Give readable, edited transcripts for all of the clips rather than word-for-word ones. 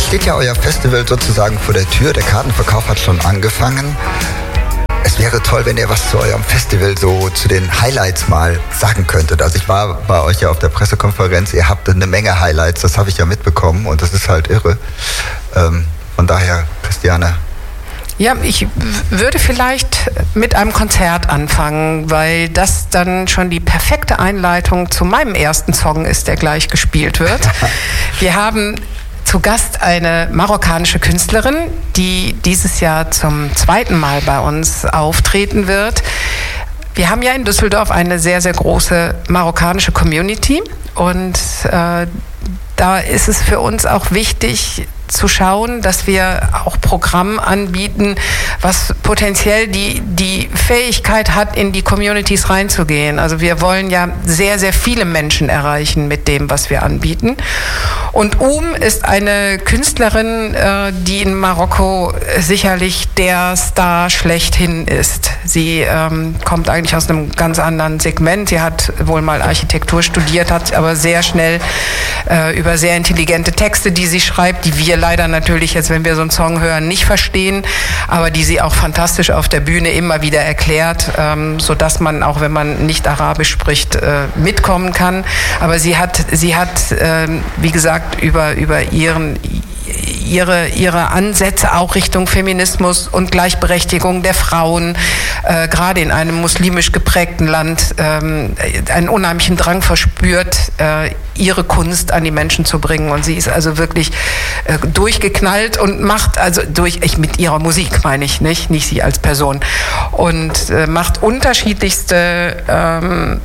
steht ja euer Festival sozusagen vor der Tür. Der Kartenverkauf hat schon angefangen. Es wäre toll, wenn ihr was zu eurem Festival, so zu den Highlights mal sagen könntet. Also ich war bei euch ja auf der Pressekonferenz, ihr habt eine Menge Highlights, das habe ich ja mitbekommen und das ist halt irre. Von daher, Christiane. Ja, ich würde vielleicht mit einem Konzert anfangen, weil das dann schon die perfekte Einleitung zu meinem ersten Song ist, der gleich gespielt wird. Wir haben zu Gast eine marokkanische Künstlerin, die dieses Jahr zum zweiten Mal bei uns auftreten wird. Wir haben ja in Düsseldorf eine sehr, sehr große marokkanische Community und da ist es für uns auch wichtig zu schauen, dass wir auch Programm anbieten, was potenziell die Fähigkeit hat, in die Communities reinzugehen. Also wir wollen ja sehr, sehr viele Menschen erreichen mit dem, was wir anbieten. Und ist eine Künstlerin, die in Marokko sicherlich der Star schlechthin ist. Sie kommt eigentlich aus einem ganz anderen Segment. Sie hat wohl mal Architektur studiert, hat aber sehr schnell über sehr intelligente Texte, die sie schreibt, die wir leider natürlich jetzt, wenn wir so einen Song hören, nicht verstehen, aber die sie auch fantastisch auf der Bühne immer wieder erklärt, sodass man, auch wenn man nicht Arabisch spricht, mitkommen kann. Aber sie hat wie gesagt, über ihre Ansätze auch Richtung Feminismus und Gleichberechtigung der Frauen, gerade in einem muslimisch geprägten Land, einen unheimlichen Drang verspürt, ihre Kunst an die Menschen zu bringen. Und sie ist also wirklich durchgeknallt und macht, also mit ihrer Musik meine ich, nicht sie als Person, und macht unterschiedlichste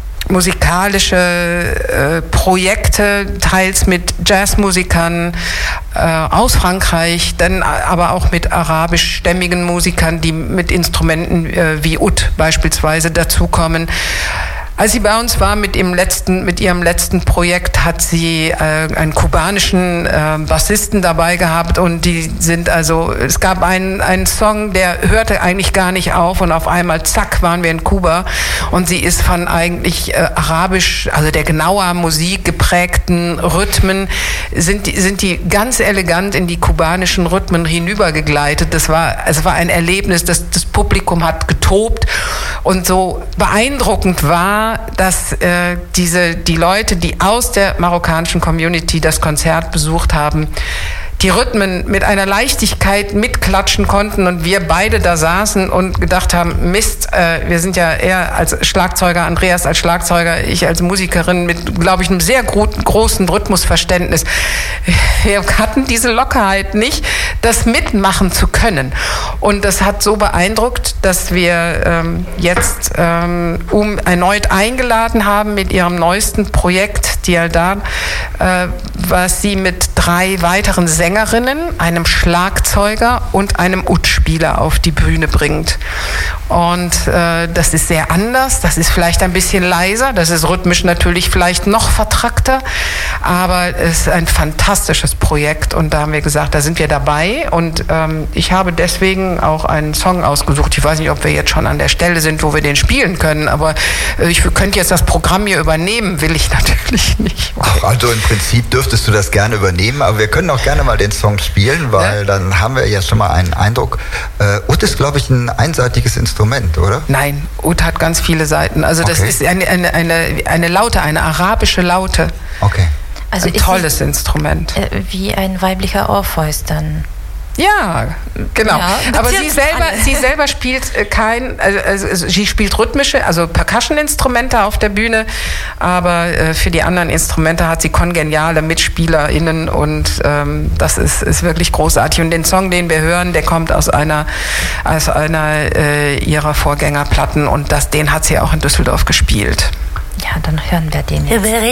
musikalische Projekte, teils mit Jazzmusikern aus Frankreich, dann aber auch mit arabischstämmigen Musikern, die mit Instrumenten wie Oud beispielsweise dazukommen. Als sie bei uns war mit ihrem letzten Projekt, hat sie einen kubanischen Bassisten dabei gehabt und es gab einen Song, der hörte eigentlich gar nicht auf und auf einmal, zack, waren wir in Kuba und sie ist von eigentlich arabisch, also der genauer Musik geprägten Rhythmen, sind die ganz elegant in die kubanischen Rhythmen hinübergegleitet. Es war ein Erlebnis, das Publikum hat getobt und so beeindruckend war, dass die Leute, die aus der marokkanischen Community das Konzert besucht haben, die Rhythmen mit einer Leichtigkeit mitklatschen konnten und wir beide da saßen und gedacht haben, Mist, wir sind ja eher als Schlagzeuger, Andreas als Schlagzeuger, ich als Musikerin mit, glaube ich, einem sehr großen Rhythmusverständnis. Wir hatten diese Lockerheit nicht, das mitmachen zu können. Und das hat so beeindruckt, dass wir jetzt erneut eingeladen haben mit ihrem neuesten Projekt, Dialdan, was sie mit 3 weiteren Sängerinnen, einem Schlagzeuger und einem Oud-Spieler auf die Bühne bringt. Und das ist sehr anders, das ist vielleicht ein bisschen leiser, das ist rhythmisch natürlich vielleicht noch vertrackter, aber es ist ein fantastisches Projekt und da haben wir gesagt, da sind wir dabei und ich habe deswegen auch einen Song ausgesucht. Ich weiß nicht, ob wir jetzt schon an der Stelle sind, wo wir den spielen können, aber ich könnte jetzt das Programm hier übernehmen, will ich natürlich nicht. Ach, also im Prinzip dürftest du das gerne übernehmen, aber wir können auch gerne mal den Song spielen, weil dann haben wir ja schon mal einen Eindruck. Oud ist, glaube ich, ein einseitiges Instrument, oder? Nein, Oud hat ganz viele Seiten. Also das ist eine Laute, eine arabische Laute. Okay. Also ein tolles Instrument. Wie ein weiblicher Orpheus dann. Ja, genau. Ja, aber sie selber spielt sie spielt rhythmische, also Percussion-Instrumente auf der Bühne, aber für die anderen Instrumente hat sie kongeniale MitspielerInnen und das ist wirklich großartig. Und den Song, den wir hören, der kommt aus einer ihrer Vorgängerplatten und den hat sie auch in Düsseldorf gespielt. Ja, dann hören wir den jetzt.